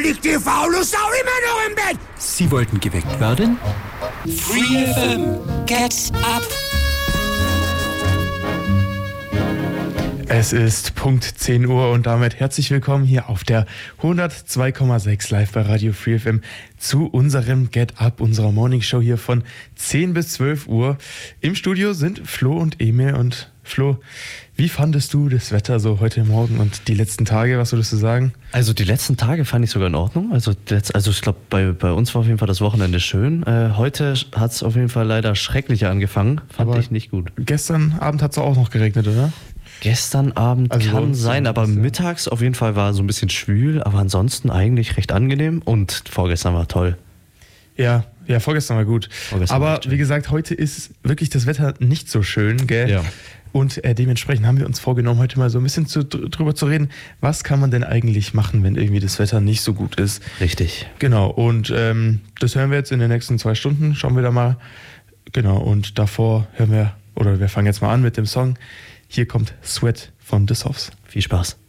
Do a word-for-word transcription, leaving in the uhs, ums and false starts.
liegt die faule Sau immer noch im Bett. Sie wollten geweckt werden? Free F M. Get up. Es ist Punkt zehn Uhr und damit herzlich willkommen hier auf der hundertzwei Komma sechs live bei Radio Free F M zu unserem Get Up, unserer Morning Show hier von zehn bis zwölf Uhr. Im Studio sind Flo und Emil. Und Flo, wie fandest du das Wetter so heute Morgen und die letzten Tage? Was würdest du sagen? Also die letzten Tage fand ich sogar in Ordnung. Also, das, also ich glaube, bei, bei uns war auf jeden Fall das Wochenende schön. Äh, heute hat es auf jeden Fall leider schrecklicher angefangen. Fand Aber ich nicht gut. Gestern Abend hat es auch noch geregnet, oder? Gestern Abend Also bei kann uns sein, aber zumindest, ja. mittags auf jeden Fall war so ein bisschen schwül, aber ansonsten eigentlich recht angenehm und vorgestern war toll. Ja, ja, vorgestern war gut. Vorgestern war Aber echt schön. wie gesagt, heute ist wirklich das Wetter nicht so schön, gell? Ja. Und äh, dementsprechend haben wir uns vorgenommen, heute mal so ein bisschen zu, drüber zu reden, was kann man denn eigentlich machen, wenn irgendwie das Wetter nicht so gut ist. Richtig. Genau, und ähm, das hören wir jetzt in den nächsten zwei Stunden, schauen wir da mal. Genau, und davor hören wir, oder wir fangen jetzt mal an mit dem Song. Hier kommt Sweat von The Soffs. Viel Spaß.